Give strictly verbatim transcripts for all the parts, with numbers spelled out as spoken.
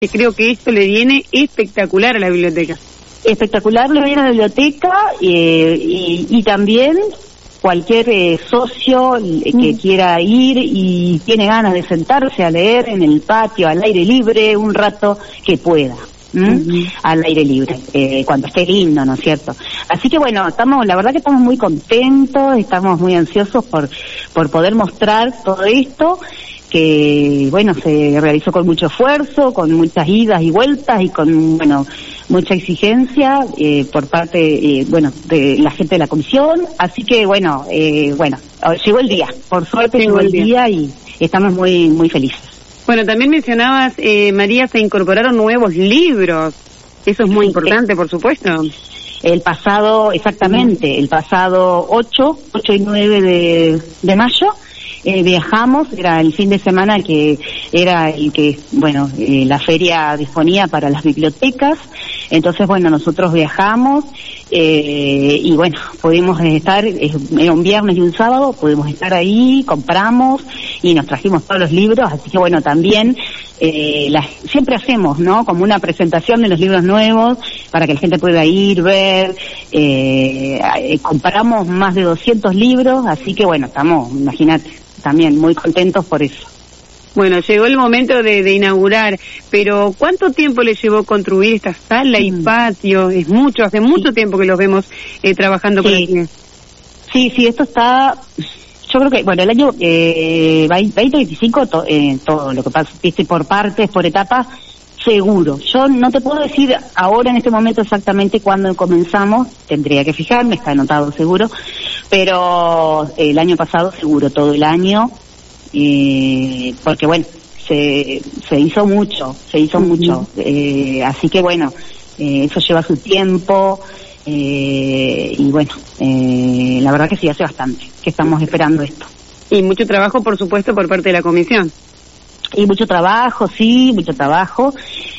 que creo que esto le viene espectacular a la biblioteca. Espectacular le viene a la biblioteca eh, y, y también cualquier eh, socio que mm. quiera ir y tiene ganas de sentarse a leer en el patio, al aire libre, un rato que pueda. ¿Mm? Uh-huh. Al aire libre, eh, cuando esté lindo, ¿no es cierto? Así que bueno, estamos, la verdad que estamos muy contentos, estamos muy ansiosos por, por poder mostrar todo esto, que bueno, se realizó con mucho esfuerzo, con muchas idas y vueltas y con, bueno, mucha exigencia eh, por parte, eh, bueno, de la gente de la comisión, así que bueno, eh, bueno, llegó el día, por suerte llegó, llegó el día. día y estamos muy, muy felices. Bueno, también mencionabas, eh, María, se incorporaron nuevos libros. Eso es muy importante, por supuesto. El pasado, exactamente, el pasado ocho, ocho y nueve de, de mayo, eh, viajamos, era el fin de semana que era el que, bueno, eh, la feria disponía para las bibliotecas. Entonces, bueno, nosotros viajamos eh, y bueno, pudimos estar, era un viernes y un sábado, pudimos estar ahí, compramos y nos trajimos todos los libros, así que bueno, también eh, la, siempre hacemos, ¿no? Como una presentación de los libros nuevos para que la gente pueda ir, ver, eh, eh, compramos más de doscientos libros, así que bueno, estamos, imagínate, también muy contentos por eso. Bueno, llegó el momento de, de inaugurar, pero ¿cuánto tiempo le llevó construir esta sala mm. y patio? Es mucho, hace mucho sí. tiempo que los vemos eh, trabajando con sí. aquí. Sí, sí, esto está, yo creo que, bueno, el año eh, veinte veinticinco, to, eh, todo lo que pasa, viste, por partes, por etapas, seguro. Yo no te puedo decir ahora en este momento exactamente cuándo comenzamos, tendría que fijarme, está anotado seguro, pero eh, el año pasado seguro, todo el año. Eh, porque bueno, se se hizo mucho, se hizo uh-huh. mucho, eh, así que bueno, eh, eso lleva su tiempo, eh, y bueno, eh, la verdad que sí, hace bastante que estamos esperando esto. Y mucho trabajo, por supuesto, por parte de la comisión. Y mucho trabajo, sí, mucho trabajo,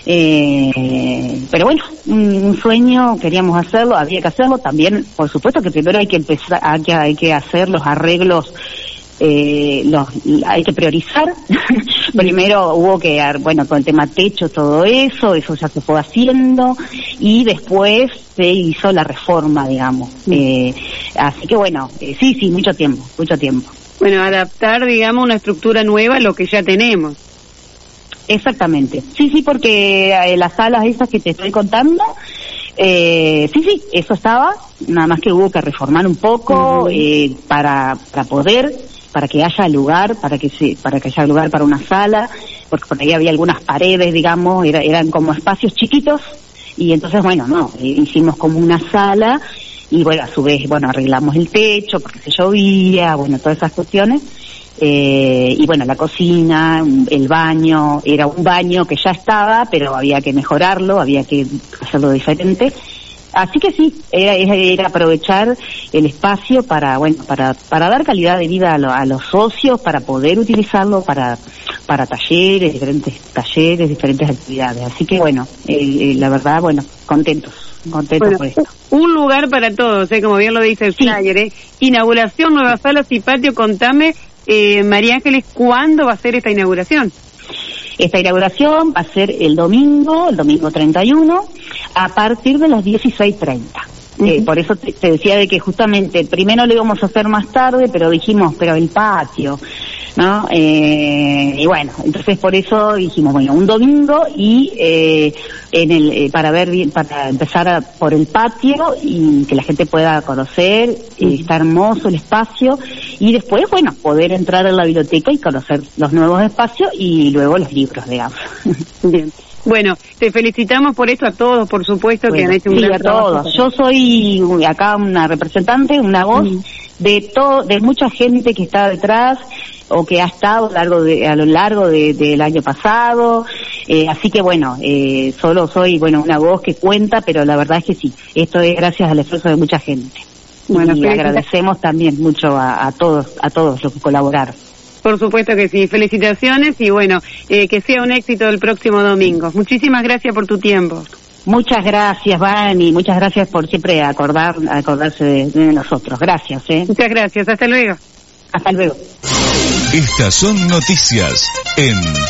eh, pero bueno, un, un sueño, queríamos hacerlo, había que hacerlo, también, por supuesto que primero hay que empezar, hay que, hay que hacer los arreglos. Eh, los, hay que priorizar. Primero hubo que, bueno, con el tema techo, todo eso, eso ya se fue haciendo, y después se hizo la reforma, digamos. Mm. Eh, así que bueno, eh, sí, sí, mucho tiempo, mucho tiempo. Bueno, adaptar, digamos, una estructura nueva a lo que ya tenemos. Exactamente. Sí, sí, porque eh, las salas esas que te estoy contando, eh, sí, sí, eso estaba, nada más que hubo que reformar un poco, uh-huh. eh, para, para poder, para que haya lugar, para que se, para que haya lugar para una sala, porque por ahí había algunas paredes, digamos, era, eran como espacios chiquitos, y entonces, bueno, no, hicimos como una sala, y bueno, a su vez, bueno, arreglamos el techo, porque se llovía, bueno, todas esas cuestiones, eh, y bueno, la cocina, el baño, era un baño que ya estaba, pero había que mejorarlo, había que hacerlo diferente. Así que sí, era, era aprovechar el espacio para, bueno, para, para dar calidad de vida a, lo, a los socios, para poder utilizarlo para, para talleres, diferentes talleres, diferentes actividades. Así que bueno, eh, eh, la verdad, bueno, contentos, contentos bueno, por esto. Un lugar para todos, ¿eh? Como bien lo dice el sí. flyer, ¿eh? Inauguración, nuevas salas y patio. Contame, eh, María Ángeles, ¿cuándo va a ser esta inauguración? Esta inauguración va a ser el domingo, el domingo treinta y uno, a partir de las dieciséis treinta. Uh-huh. Eh, por eso te, te decía de que justamente primero lo íbamos a hacer más tarde, pero dijimos, pero el patio, ¿no? Eh, y bueno, entonces por eso dijimos, bueno, un domingo y eh, en el eh, para ver bien, para empezar a, por el patio y que la gente pueda conocer, uh-huh. eh, está hermoso el espacio, y después, bueno, poder entrar a la biblioteca y conocer los nuevos espacios y luego los libros, digamos. Bien. Bueno, te felicitamos por esto a todos, por supuesto, bueno, que han hecho un sí, gran a trabajo. Todos. Yo soy acá una representante, una voz mm. de todo, de mucha gente que está detrás o que ha estado a lo largo de, a lo largo de, del año pasado, eh, así que bueno, eh, solo soy, bueno, una voz que cuenta, pero la verdad es que sí, esto es gracias al esfuerzo de mucha gente. Bueno, y agradecemos también mucho a, a todos, a todos los que colaboraron. Por supuesto que sí, felicitaciones y bueno, eh, que sea un éxito el próximo domingo. Muchísimas gracias por tu tiempo. Muchas gracias, Vani, muchas gracias por siempre acordar, acordarse de, de nosotros. Gracias, ¿eh? Muchas gracias, hasta luego. Hasta luego. Estas son noticias en